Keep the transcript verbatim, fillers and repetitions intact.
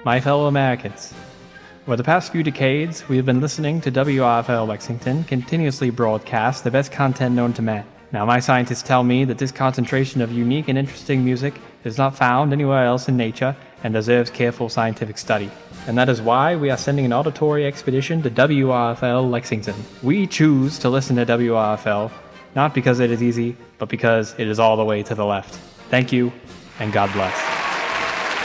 My fellow Americans, over the past few decades, we have been listening to W R F L Lexington continuously broadcast the best content known to man. Now, my scientists tell me that this concentration of unique and interesting music is not found anywhere else in nature and deserves careful scientific study. And that is why we are sending an auditory expedition to W R F L Lexington. We choose to listen to W R F L, not because it is easy, but because it is all the way to the left. Thank you, and God bless.